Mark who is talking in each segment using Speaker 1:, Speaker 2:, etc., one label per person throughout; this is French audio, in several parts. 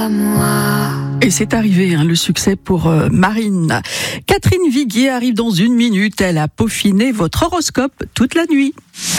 Speaker 1: à moi.
Speaker 2: Et c'est arrivé, le succès pour Marine. Catherine Viguier arrive dans 1 minute. Elle a peaufiné votre horoscope toute la nuit.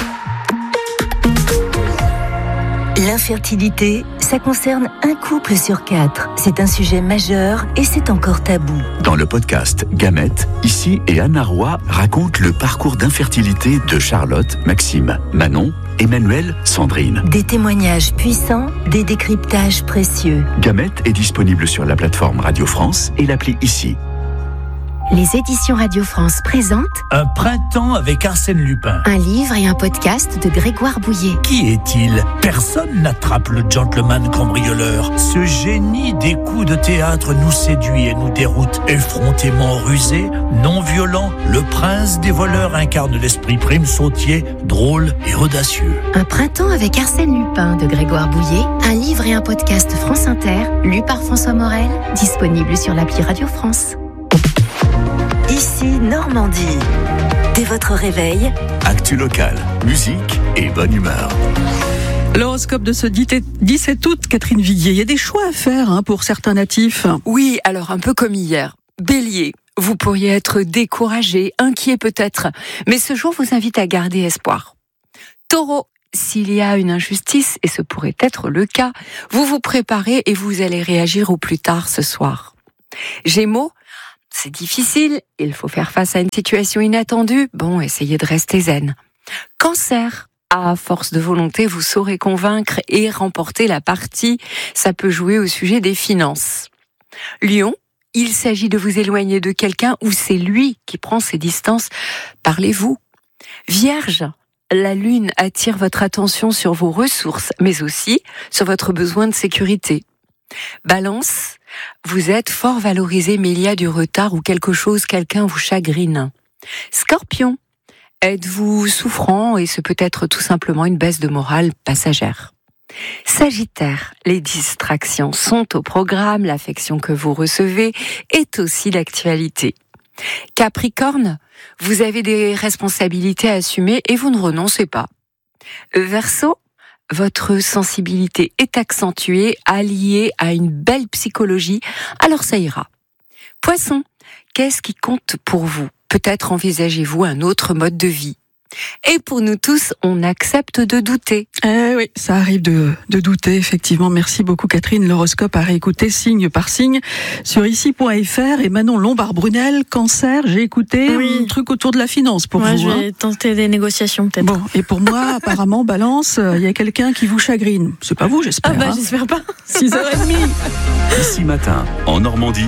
Speaker 3: L'infertilité, ça concerne un couple sur 4. C'est un sujet majeur et c'est encore tabou.
Speaker 4: Dans le podcast Gamètes, Ici et Anna Roy racontent le parcours d'infertilité de Charlotte, Maxime, Manon, Emmanuel, Sandrine.
Speaker 3: Des témoignages puissants, des décryptages précieux.
Speaker 4: Gamètes est disponible sur la plateforme Radio France et l'appli Ici.
Speaker 5: Les éditions Radio France présentent
Speaker 6: Un printemps avec Arsène Lupin.
Speaker 5: un livre et un podcast de Grégoire Bouillet.
Speaker 6: Qui est-il ? Personne n'attrape le gentleman cambrioleur. Ce génie des coups de théâtre nous séduit et nous déroute. Effrontément rusé, non violent, le prince des voleurs incarne l'esprit prime sautier, drôle et audacieux.
Speaker 5: Un printemps avec Arsène Lupin de Grégoire Bouillet. Un livre et un podcast France Inter, lu par François Morel, disponible sur l'appli Radio France.
Speaker 3: Ici Normandie. Dès votre réveil,
Speaker 4: Actu locale, musique et bonne humeur.
Speaker 2: L'horoscope de ce 17 août, Catherine Viguier. Il y a des choix à faire pour certains natifs.
Speaker 7: Oui, alors un peu comme hier. Bélier, vous pourriez être découragé, inquiet peut-être, mais ce jour vous invite à garder espoir. Taureau, s'il y a une injustice, et ce pourrait être le cas, vous vous préparez et vous allez réagir au plus tard ce soir. Gémeaux, c'est difficile, il faut faire face à une situation inattendue, essayez de rester zen. Cancer, à force de volonté, vous saurez convaincre et remporter la partie, ça peut jouer au sujet des finances. Lion, il s'agit de vous éloigner de quelqu'un ou c'est lui qui prend ses distances, parlez-vous. Vierge, la lune attire votre attention sur vos ressources, mais aussi sur votre besoin de sécurité. Balance, vous êtes fort valorisé, mais il y a du retard ou quelqu'un vous chagrine. Scorpion, êtes-vous souffrant et ce peut être tout simplement une baisse de morale passagère. Sagittaire, les distractions sont au programme, l'affection que vous recevez est aussi d'actualité. Capricorne, vous avez des responsabilités à assumer et vous ne renoncez pas. Verseau, votre sensibilité est accentuée, alliée à une belle psychologie, alors ça ira. Poisson, qu'est-ce qui compte pour vous ? Peut-être envisagez-vous un autre mode de vie. Et pour nous tous, on accepte de douter.
Speaker 2: Oui, ça arrive de douter, effectivement. Merci beaucoup, Catherine. L'horoscope à réécouter signe par signe sur ici.fr. Et Manon Lombard-Brunel, Cancer, j'ai écouté un truc autour de la finance pour vous.
Speaker 8: Je vais tenter des négociations, peut-être.
Speaker 2: Bon, et pour moi, apparemment, Balance, il y a quelqu'un qui vous chagrine. C'est pas vous, j'espère.
Speaker 8: J'espère pas.
Speaker 2: 6h30.
Speaker 4: Ici matin, en Normandie,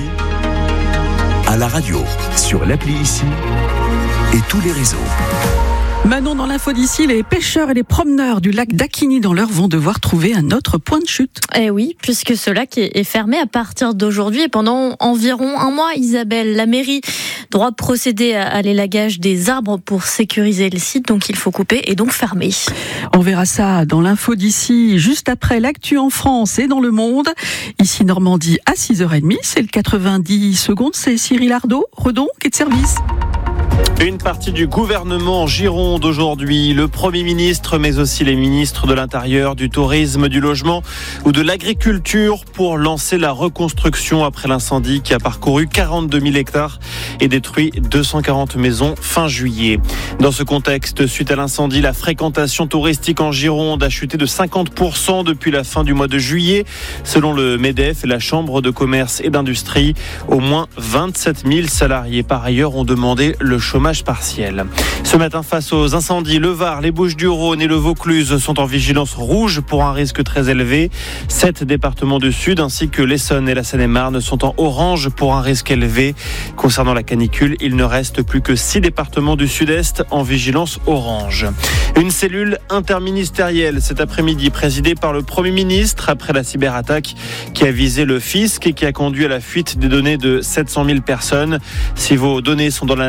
Speaker 4: à la radio, sur l'appli Ici et tous les réseaux.
Speaker 2: Manon, dans l'info d'ici, les pêcheurs et les promeneurs du lac d'Aquigny dans l'Eure vont devoir trouver un autre point de chute.
Speaker 8: Eh oui, puisque ce lac est fermé à partir d'aujourd'hui et pendant environ 1 mois. Isabelle, la mairie doit procéder à l'élagage des arbres pour sécuriser le site, donc il faut couper et donc fermer.
Speaker 2: On verra ça dans l'info d'ici, juste après l'actu en France et dans le monde. Ici Normandie à 6h30, c'est le 90 secondes, c'est Cyril Redon qui est de service.
Speaker 9: Une partie du gouvernement en Gironde aujourd'hui, le Premier ministre, mais aussi les ministres de l'Intérieur, du Tourisme, du Logement ou de l'Agriculture pour lancer la reconstruction après l'incendie qui a parcouru 42 000 hectares et détruit 240 maisons fin juillet. Dans ce contexte, suite à l'incendie, la fréquentation touristique en Gironde a chuté de 50% depuis la fin du mois de juillet. Selon le MEDEF et la Chambre de commerce et d'industrie, au moins 27 000 salariés par ailleurs ont demandé le chômage partiel. Ce matin, face aux incendies, le Var, les Bouches-du-Rhône et le Vaucluse sont en vigilance rouge pour un risque très élevé. 7 départements du Sud ainsi que l'Essonne et la Seine-et-Marne sont en orange pour un risque élevé. Concernant la canicule, il ne reste plus que 6 départements du Sud-Est en vigilance orange. Une cellule interministérielle cet après-midi présidée par le Premier ministre après la cyberattaque qui a visé le fisc et qui a conduit à la fuite des données de 700 000 personnes. Si vos données sont dans la nature,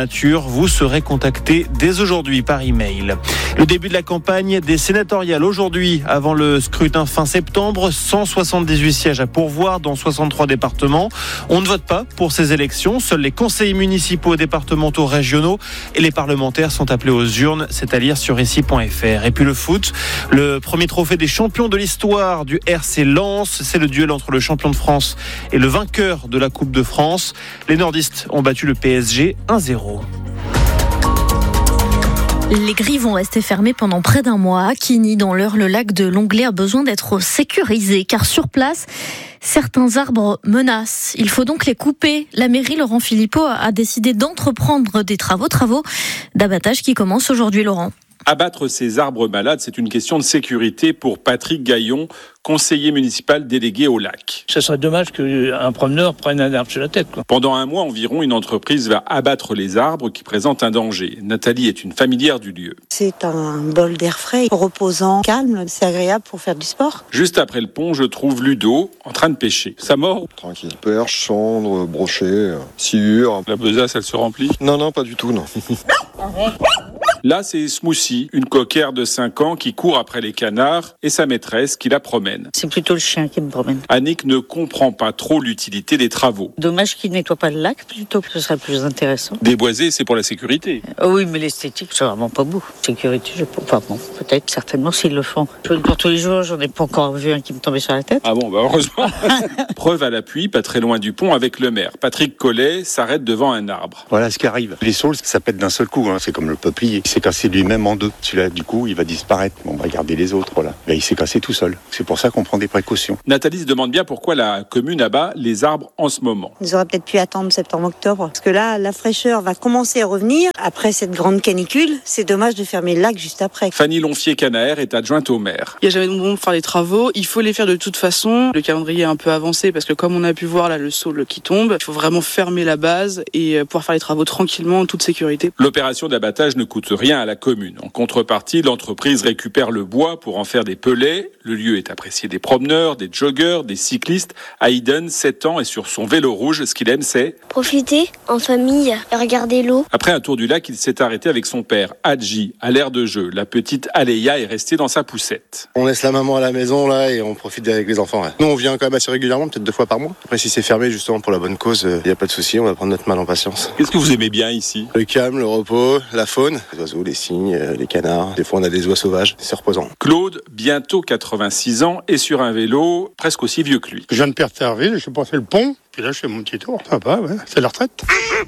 Speaker 9: vous serez contacté dès aujourd'hui par email. Le début de la campagne des sénatoriales aujourd'hui, avant le scrutin fin septembre, 178 sièges à pourvoir dans 63 départements. On ne vote pas pour ces élections. Seuls les conseillers municipaux, départementaux, régionaux et les parlementaires sont appelés aux urnes. C'est à lire sur ici.fr. Et puis le foot, le premier trophée des champions de l'histoire du RC Lens. C'est le duel entre le champion de France et le vainqueur de la Coupe de France. Les nordistes ont battu le PSG 1-0.
Speaker 8: Les grilles vont rester fermées pendant près d'un mois. À Quigny, dans l'Eure, le lac de Longley a besoin d'être sécurisé, car sur place, certains arbres menacent. Il faut donc les couper. La mairie, Laurent Philippot, a décidé d'entreprendre des travaux d'abattage qui commencent aujourd'hui, Laurent.
Speaker 1: Abattre ces arbres malades, c'est une question de sécurité pour Patrick Gaillon, conseiller municipal délégué au lac.
Speaker 10: Ça serait dommage qu'un promeneur prenne un arbre sur la tête, quoi.
Speaker 1: Pendant un mois environ, une entreprise va abattre les arbres qui présentent un danger. Nathalie est une familière du lieu.
Speaker 11: C'est un bol d'air frais, reposant, calme, c'est agréable pour faire du sport.
Speaker 1: Juste après le pont, je trouve Ludo en train de pêcher. Ça mord ?
Speaker 12: Tranquille. Perche, cendre, brochet, sciure.
Speaker 1: La besace, elle se remplit ?
Speaker 12: Non, pas du tout, non.
Speaker 1: Là, c'est Smoothie, une coquère de 5 ans qui court après les canards et sa maîtresse qui la promène.
Speaker 11: C'est plutôt le chien qui me promène.
Speaker 1: Annick ne comprend pas trop l'utilité des travaux.
Speaker 11: Dommage qu'il nettoie pas le lac, plutôt que ce serait plus intéressant.
Speaker 1: Déboiser, c'est pour la sécurité.
Speaker 11: Oui, mais l'esthétique, c'est vraiment pas beau. Sécurité, peut-être, certainement, s'ils le font. Pour tous les jours, j'en ai pas encore vu un qui me tombait sur la tête.
Speaker 1: Ah bon, heureusement. Preuve à l'appui, pas très loin du pont, avec le maire. Patrick Collet s'arrête devant un arbre.
Speaker 13: Voilà ce qui arrive. Les saules, ça pète d'un seul coup, hein. C'est comme le peuplier. Il s'est cassé lui-même en deux. Celui-là, du coup, il va disparaître. On va garder les autres, voilà. Là, il s'est cassé tout seul. C'est pour ça qu'on prend des précautions.
Speaker 1: Nathalie se demande bien pourquoi la commune abat les arbres en ce moment.
Speaker 11: Ils auraient peut-être pu attendre septembre-octobre. Parce que là, la fraîcheur va commencer à revenir. Après cette grande canicule, c'est dommage de fermer le lac juste après.
Speaker 1: Fanny Lonfier-Canaer est adjointe au maire.
Speaker 14: Il n'y a jamais de moment pour faire les travaux. Il faut les faire de toute façon. Le calendrier est un peu avancé parce que comme on a pu voir là, le saule qui tombe, il faut vraiment fermer la base et pouvoir faire les travaux tranquillement en toute sécurité.
Speaker 1: L'opération d'abattage ne coûte rien à la commune. En contrepartie, l'entreprise récupère le bois pour en faire des pellets. Le lieu est apprécié des promeneurs, des joggeurs, des cyclistes. Aiden, 7 ans, est sur son vélo rouge. Ce qu'il aime, c'est
Speaker 15: profiter en famille et regarder l'eau.
Speaker 1: Après un tour du lac, il s'est arrêté avec son père, Hadji, à l'aire de jeu. La petite Aleya est restée dans sa poussette.
Speaker 16: On laisse la maman à la maison là et on profite avec les enfants. Ouais. Nous, on vient quand même assez régulièrement, peut-être 2 fois par mois. Après, si c'est fermé justement pour la bonne cause, il n'y a pas de souci, on va prendre notre mal en patience.
Speaker 1: Qu'est-ce que vous aimez bien ici ?
Speaker 16: Le calme, le repos, la faune, les oiseaux, les cygnes, les canards. Des fois, on a des oies sauvages, c'est reposant.
Speaker 1: Claude, bientôt 86 ans, est sur un vélo presque aussi vieux que lui.
Speaker 17: Je viens de Perterville, je suis passé le pont, puis là je fais mon petit tour. Ça va, ouais, c'est la retraite.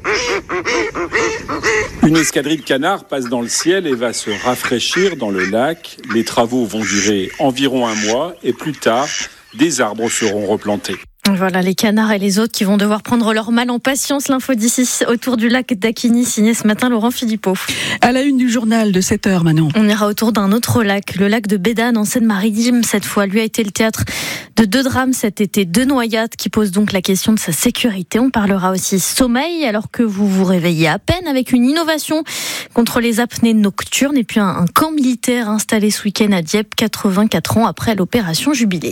Speaker 1: Une escadrille de canards passe dans le ciel et va se rafraîchir dans le lac. Les travaux vont durer environ un mois et plus tard, des arbres seront replantés.
Speaker 8: Voilà les canards et les autres qui vont devoir prendre leur mal en patience. L'info d'ici autour du lac d'Acquigny, signé ce matin Laurent Philippot.
Speaker 2: À la une du journal de 7h, Manon.
Speaker 8: On ira autour d'un autre lac, le lac de Bédane en Seine-Maritime. Cette fois, lui a été le théâtre de 2 drames cet été, 2 noyades qui posent donc la question de sa sécurité. On parlera aussi sommeil alors que vous vous réveillez à peine, avec une innovation contre les apnées nocturnes et puis un camp militaire installé ce week-end à Dieppe, 84 ans après l'opération Jubilé.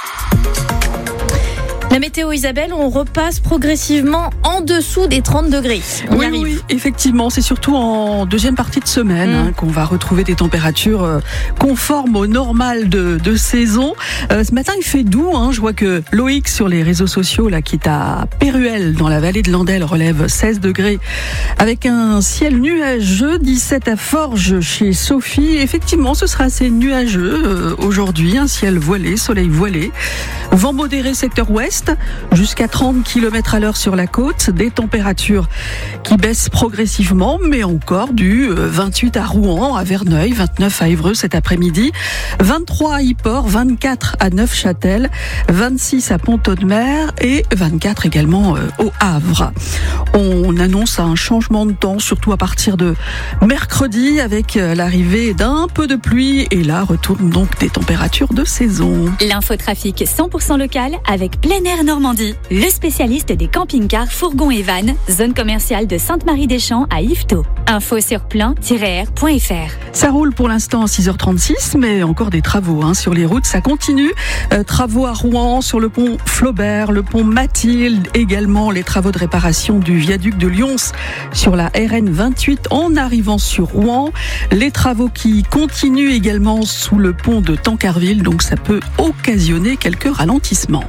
Speaker 8: La météo, Isabelle, on repasse progressivement en dessous des 30 degrés.
Speaker 2: Oui, effectivement, c'est surtout en deuxième partie de semaine qu'on va retrouver des températures conformes au normal de saison. Ce matin, il fait doux. Je vois que Loïc sur les réseaux sociaux, là, qui est à Péruel, dans la vallée de l'Andelle, relève 16 degrés avec un ciel nuageux, 17 à Forges chez Sophie. Effectivement, ce sera assez nuageux aujourd'hui, un ciel voilé, soleil voilé. Vent modéré secteur ouest, jusqu'à 30 km/h sur la côte, des températures qui baissent progressivement, mais encore du 28 à Rouen, à Verneuil, 29 à Évreux cet après-midi, 23 à Yport, 24 à Neufchâtel, 26 à Pont-Audemer et 24 également au Havre. On annonce un changement de temps, surtout à partir de mercredi, avec l'arrivée d'un peu de pluie et là, retourne donc des températures de saison.
Speaker 18: L'infotrafic 100% local avec Plein Air Air Normandie, le spécialiste des camping-cars, fourgons et vannes, zone commerciale de Sainte-Marie-des-Champs à Yvetot. Info sur plan-air.fr.
Speaker 2: Ça roule pour l'instant à 6h36, mais encore des travaux sur les routes, ça continue. Travaux à Rouen, sur le pont Flaubert, le pont Mathilde, également les travaux de réparation du viaduc de Lyons sur la RN 28 en arrivant sur Rouen. Les travaux qui continuent également sous le pont de Tancarville, donc ça peut occasionner quelques ralentissements.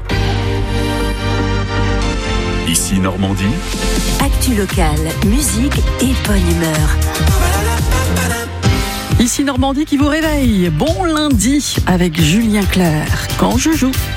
Speaker 4: Ici Normandie.
Speaker 3: Actu locale, musique et bonne humeur.
Speaker 2: Ici Normandie qui vous réveille. Bon lundi avec Julien Clerc. Quand je joue.